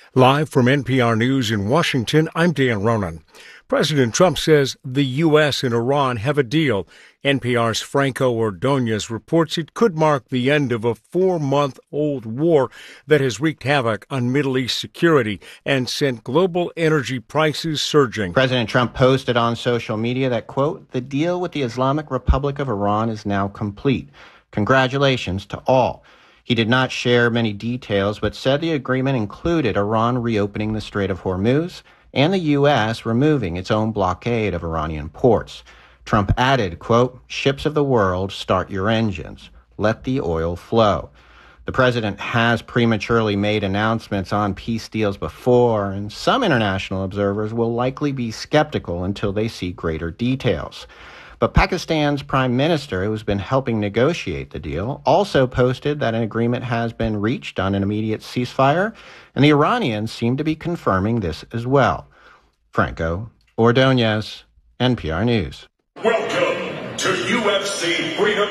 Live from NPR News in Washington, I'm Dan Ronan. President Trump says the U.S. and Iran have a deal. NPR's Franco Ordonez reports it could mark the end of a 4-month-old war that has wreaked havoc on Middle East security and sent global energy prices surging. President Trump posted on social media that, quote, "The deal with the Islamic Republic of Iran is now complete. Congratulations to all." He did not share many details, but said the agreement included Iran reopening the Strait of Hormuz and the U.S. removing its own blockade of Iranian ports. Trump added, quote, "Ships of the world, start your engines. Let the oil flow." The president has prematurely made announcements on peace deals before, and some international observers will likely be skeptical until they see greater details. But Pakistan's prime minister, who's been helping negotiate the deal, also posted that an agreement has been reached on an immediate ceasefire, and the Iranians seem to be confirming this as well. Franco Ordonez, NPR News. Welcome to UFC Freedom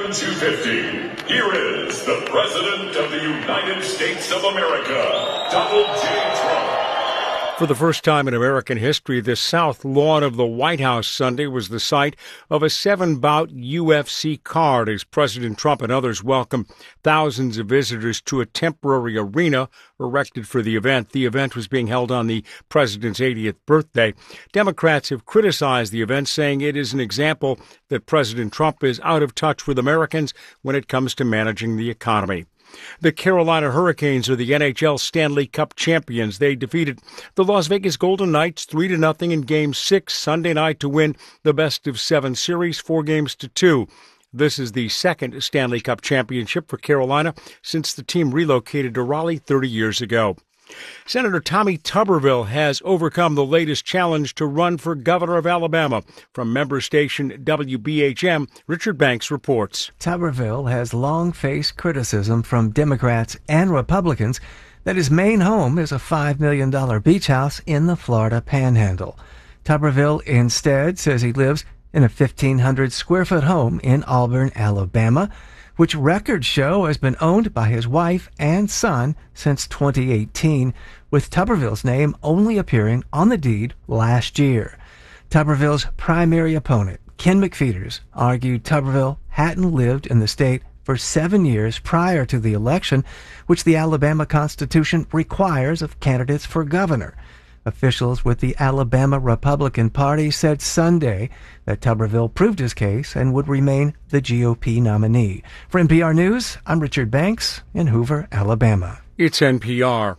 250. Here is the President of the United States of America, Donald J. Trump. For the first time in American history, the south lawn of the White House Sunday was the site of a 7-bout UFC card as President Trump and others welcomed thousands of visitors to a temporary arena erected for the event. The event was being held on the president's 80th birthday. Democrats have criticized the event, saying it is an example that President Trump is out of touch with Americans when it comes to managing the economy. The Carolina Hurricanes are the NHL Stanley Cup champions. They defeated the Las Vegas Golden Knights 3-0 in Game 6 Sunday night to win the best-of-7 series 4-2. This is the second Stanley Cup championship for Carolina since the team relocated to Raleigh 30 years ago. Senator Tommy Tuberville has overcome the latest challenge to run for governor of Alabama. From member station WBHM, Richard Banks reports. Tuberville has long faced criticism from Democrats and Republicans that his main home is a $5 million beach house in the Florida Panhandle. Tuberville instead says he lives in a 1,500-square-foot home in Auburn, Alabama, which records show has been owned by his wife and son since 2018, with Tuberville's name only appearing on the deed last year. Tuberville's primary opponent, Ken McFeeters, argued Tuberville hadn't lived in the state for 7 years prior to the election, which the Alabama Constitution requires of candidates for governor. Officials with the Alabama Republican Party said Sunday that Tuberville proved his case and would remain the GOP nominee. For NPR News, I'm Richard Banks in Hoover, Alabama. It's NPR.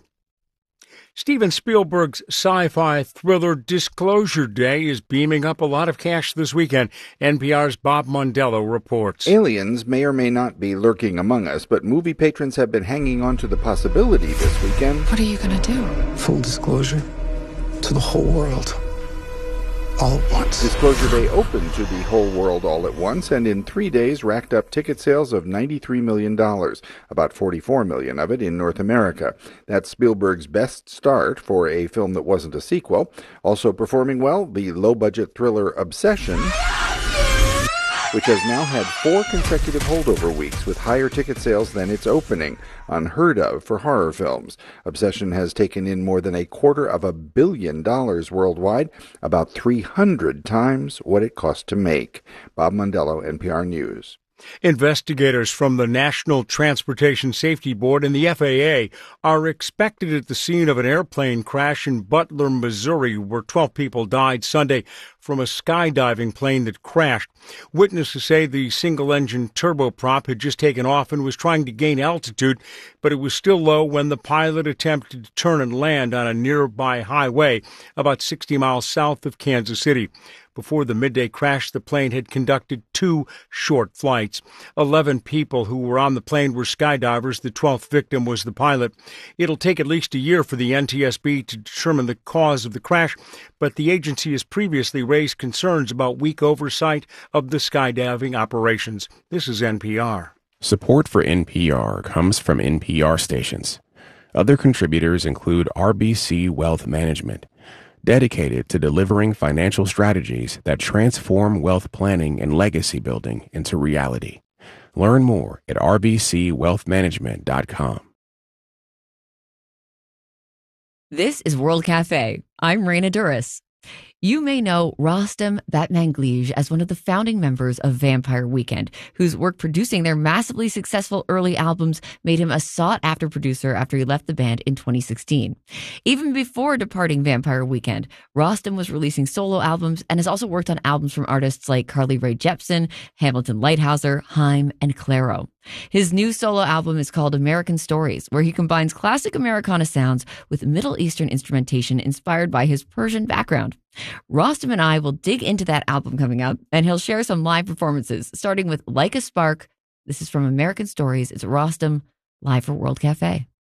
Steven Spielberg's sci-fi thriller Disclosure Day is beaming up a lot of cash this weekend. NPR's Bob Mondello reports. Aliens may or may not be lurking among us, but movie patrons have been hanging on to the possibility this weekend. What are you going to do? Full disclosure. To the whole world, all at once. Disclosure Day opened to the whole world all at once, and in 3 days racked up ticket sales of $93 million, about $44 million of it in North America. That's Spielberg's best start for a film that wasn't a sequel. Also performing well, the low-budget thriller Obsession, which has now had 4 consecutive holdover weeks with higher ticket sales than its opening, unheard of for horror films. Obsession has taken in more than $250 million worldwide, about 300 times what it cost to make. Bob Mondello, NPR News. Investigators from the National Transportation Safety Board and the FAA are expected at the scene of an airplane crash in Butler, Missouri, where 12 people died Sunday from a skydiving plane that crashed. Witnesses say the single-engine turboprop had just taken off and was trying to gain altitude, but it was still low when the pilot attempted to turn and land on a nearby highway about 60 miles south of Kansas City. Before the midday crash, the plane had conducted 2 short flights. 11 people who were on the plane were skydivers. The 12th victim was the pilot. It'll take at least a year for the NTSB to determine the cause of the crash, but the agency has previously raised concerns about weak oversight of the skydiving operations. This is NPR. Support for NPR comes from NPR stations. Other contributors include RBC Wealth Management, dedicated to delivering financial strategies that transform wealth planning and legacy building into reality. Learn more at rbcwealthmanagement.com. This is World Cafe. I'm Raina Duras. You may know Rostam Batmanglij as one of the founding members of Vampire Weekend, whose work producing their massively successful early albums made him a sought-after producer after he left the band in 2016. Even before departing Vampire Weekend, Rostam was releasing solo albums and has also worked on albums from artists like Carly Rae Jepsen, Hamilton Lighthouser, Haim, and Clairo. His new solo album is called American Stories, where he combines classic Americana sounds with Middle Eastern instrumentation inspired by his Persian background. Rostam and I will dig into that album coming up, and he'll share some live performances, starting with Like a Spark. This is from American Stories. It's Rostam, live for World Cafe.